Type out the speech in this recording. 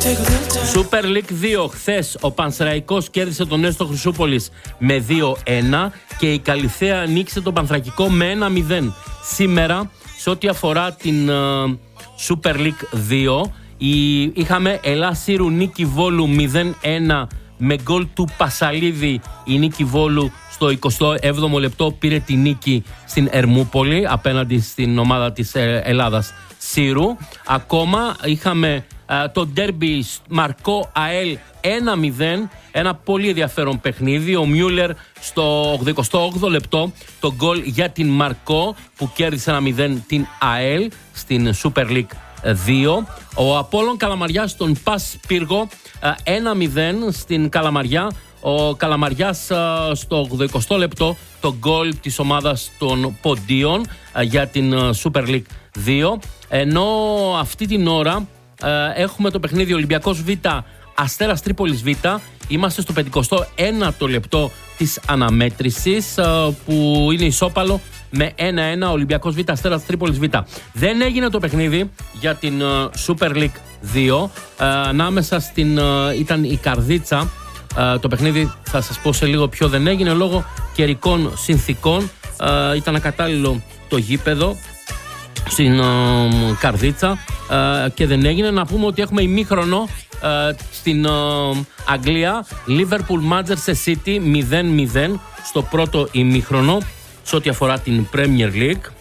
Super League 2. Χθες ο Πανσεραϊκός κέρδισε τον Έστω Χρυσούπολης με 2-1 και η Καλιθέα νίκησε τον Πανθρακικό με 1-0. Σήμερα, σε ό,τι αφορά την Super League 2, είχαμε Ελλάς Σύρου Νίκη Βόλου 0-1 με γκολ του Πασαλίδη. Η Νίκη Βόλου στο 27ο λεπτό πήρε τη νίκη στην Ερμούπολη απέναντι στην ομάδα της Ελλάδας Σύρου. Ακόμα είχαμε το ντέρμπι Μαρκό ΑΕΛ 1-0, ένα πολύ ενδιαφέρον παιχνίδι. Ο Μιούλερ στο 88ο λεπτό το γκολ για την Μαρκό που κέρδισε 1-0 την ΑΕΛ στην Super League 2. Ο Απόλλων Καλαμαριάς στον Πας Πύργο 1-0 στην Καλαμαριά. Ο Καλαμαριάς στο 80 λεπτό το γκολ της ομάδας των Ποντίων για την Super League 2. Ενώ αυτή την ώρα έχουμε το παιχνίδι Ολυμπιακός Β Αστέρας Τρίπολης Β. Είμαστε στο 51ο λεπτό της αναμέτρησης που είναι ισόπαλο με 1-1 Ολυμπιακός Β Αστέρας Τρίπολης Β. Δεν έγινε το παιχνίδι για την Super League 2. Ανάμεσα ήταν η Καρδίτσα. Το παιχνίδι θα σας πω σε λίγο ποιο δεν έγινε λόγω καιρικών συνθήκων. Ήταν ακατάλληλο το γήπεδο στην Καρδίτσα και δεν έγινε. Να πούμε ότι έχουμε ημίχρονο στην Αγγλία, Liverpool Manchester City 0-0 στο πρώτο ημίχρονο σε ό,τι αφορά την Premier League.